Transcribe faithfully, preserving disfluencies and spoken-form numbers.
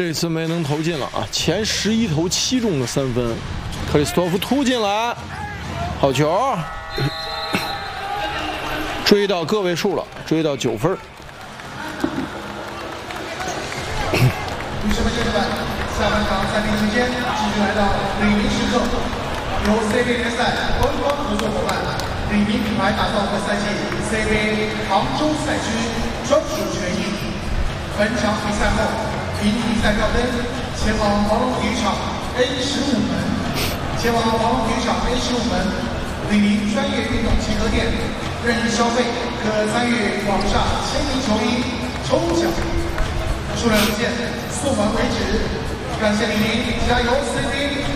这次没能投进了啊！前十一投七中的三分，克里斯托夫突进来，好球，追到个位数了，追到九分。 女士们、先生们，下半场暂停时间继续来到李宁时刻，由 C B A 联赛官方合作伙伴李宁品牌打造的赛季 C B A 杭州赛区专属权益。本场比赛后，凭比赛票根前往黄龙体育场 A 十五门，前往黄龙体育场 A 十五门李宁专业运动集合店，任意消费可参与网上签名球衣抽奖，数量有限，送完为止。感谢李宁，加油 C B A！